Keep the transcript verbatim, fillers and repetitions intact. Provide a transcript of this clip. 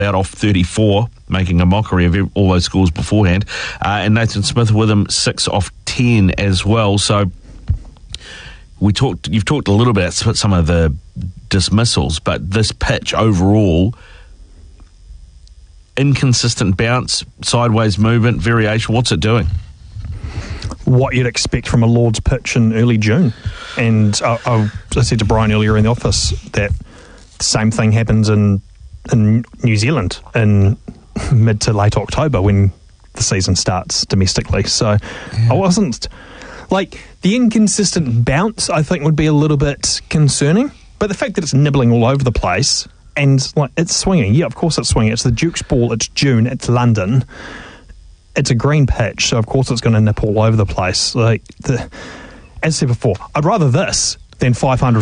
out off thirty-four, making a mockery of all those scores beforehand. Uh, and Nathan Smith with him, six off ten as well. So we talked. You've talked a little bit about some of the dismissals, but this pitch overall, inconsistent bounce, sideways movement, variation. What's it doing? What you'd expect from a Lord's pitch in early June. And I, I, I said to Brian earlier in the office that the same thing happens in in New Zealand in mid to late October when the season starts domestically. So yeah. I wasn't... Like, the inconsistent bounce, I think, would be a little bit concerning. But the fact that it's nibbling all over the place and, like, it's swinging. Yeah, of course it's swinging. It's the Duke's ball. It's June. It's London. It's a green pitch, so of course it's going to nip all over the place. Like, the, as I said before, I'd rather this than five hundred